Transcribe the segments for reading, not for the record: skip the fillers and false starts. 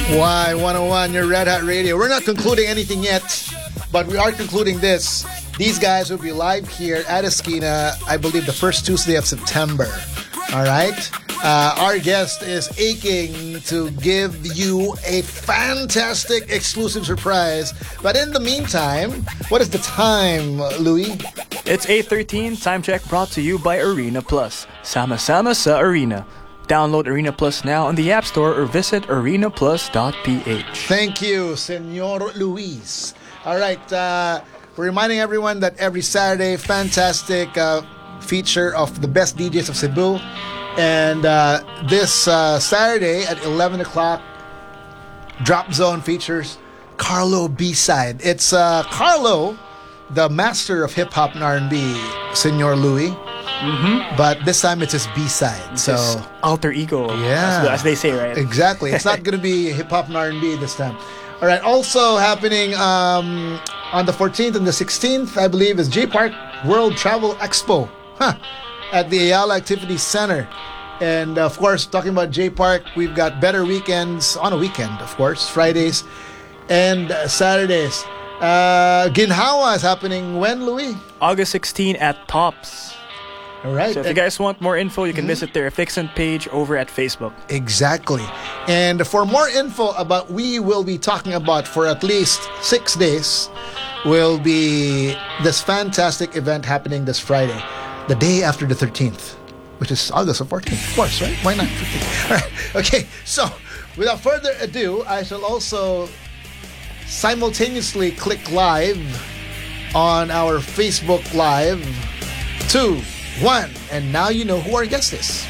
Y101, your Red Hat Radio. We're not concluding anything yet, but we are concluding this. These guys will be live here at Esquina, I believe, the first Tuesday of September. All right? Our guest is aching to give you a fantastic exclusive surprise. But in the meantime, what is the time, Louie? It's 8:13. Time check brought to you by Arena Plus. Sama-sama sa Arena. Download Arena Plus now on the App Store or visit arenaplus.ph. Thank you, Senor Luis. All right, we're reminding everyone that every Saturday, fantastic feature of the best DJs of Cebu. And this Saturday at 11 o'clock, Drop Zone features Carlo B-Side. It's Carlo, the master of hip-hop and R&B, Senor Louie. Mm-hmm. But this time it's his B-side. So alter ego, yeah, as they say, right? Exactly. It's not going to be hip-hop and R&B this time. All right. Also happening on the 14th and the 16th, I believe, is J Park World Travel Expo at the Ayala Activity Center. And, of course, talking about J Park, we've got better weekends on a weekend, of course, Fridays and Saturdays. Ginhawa is happening when, Louie? August 16 at Tops. All right. So if you guys want more info, you can visit their Fixin' page over at Facebook. Exactly. And for more info about we will be talking about for at least 6 days, will be this fantastic event happening this Friday, the day after the 13th, which is August 14th, of course, right? Why not 15th? All right. Okay. So without further ado, I shall also simultaneously click live on our Facebook Live. 2, 1, and now you know who our guest is.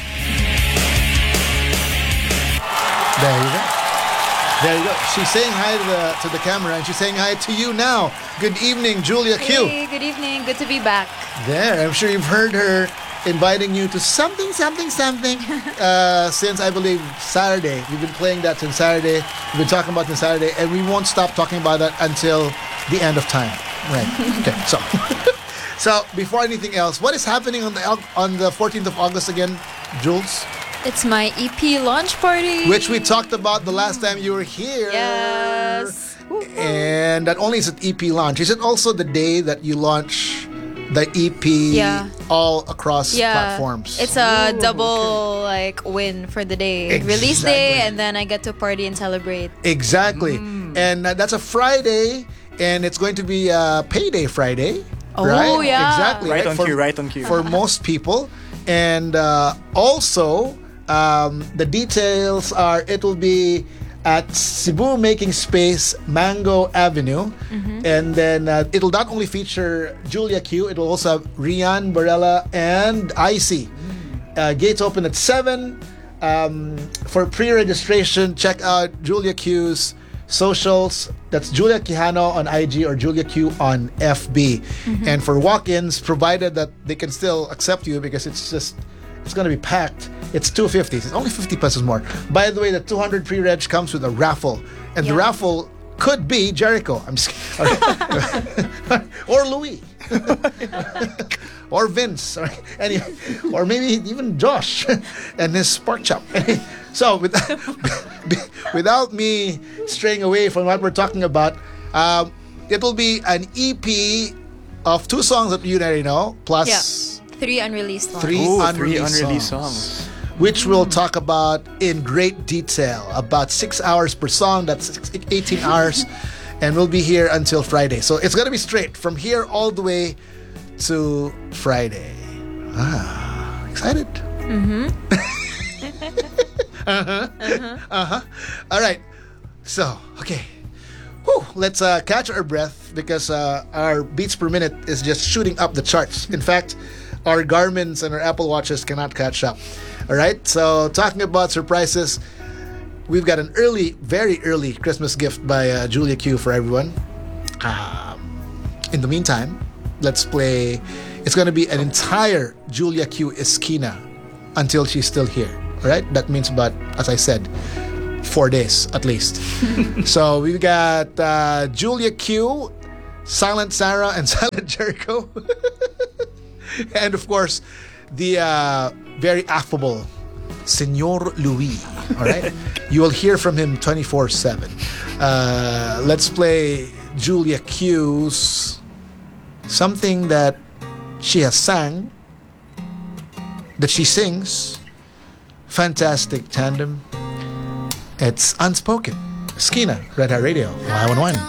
There you go. There you go. She's saying hi to the camera, and she's saying hi to you now. Good evening, Julia Q. Hey, good evening. Good to be back. There, I'm sure you've heard her inviting you to something since I believe Saturday. We've been playing that since Saturday. We've been talking about it since Saturday, and we won't stop talking about that until the end of time. Right. Okay. So. So, before anything else, what is happening on the 14th of August again, Jules? It's my EP launch party. Which we talked about the last time you were here. Yes. And not only is it EP launch, is it also the day that you launch the EP all across platforms? It's a double win for the day. Exactly. Release day, and then I get to party and celebrate. Exactly. And that's a Friday, and it's going to be Payday Friday. Oh, right? yeah. Exactly. Right on cue. For most people. And also, the details are it will be at Cebu Making Space, Mango Avenue. Mm-hmm. And then it'll not only feature Julia Q, it will also have Rian, Barella, and Icy. Gates open at 7. For pre-registration, check out Julia Q's socials. That's Julia Quijano on IG or Julia Q on FB. Mm-hmm. And for walk-ins, provided that they can still accept you because it's going to be packed, it's $250. It's only 50 pesos more. By the way, the 200 pre-reg comes with a raffle. And the raffle could be Jericho. I'm just kidding. Or Louis. Or Vince. Or maybe even Josh and his pork chop. So, without me straying away from what we're talking about, it will be an EP of 2 songs that you already know, plus 3 unreleased ones. 3 unreleased songs. Which we'll talk about in great detail. About 6 hours per song, that's 18 hours. And we'll be here until Friday. So it's going to be straight from here all the way to Friday. Excited? Mm-hmm. All right. So, okay. Whew, let's catch our breath because our beats per minute is just shooting up the charts. In fact, our Garmins and our Apple Watches cannot catch up. All right. So, talking about surprises, we've got an very early Christmas gift by Julia Q for everyone. In the meantime, let's play. It's going to be an entire Julia Q Esquina until she's still here. All right? That means about, as I said, 4 days at least. So we've got Julia Q, Silent Sarah, and Silent Jericho. And of course, the very affable Senor Louis. All right? You will hear from him 24/7. Let's play Julia Q's something that she has sang, that she sings. Fantastic tandem. It's Unspoken. Skina, Red Hat Radio, 101.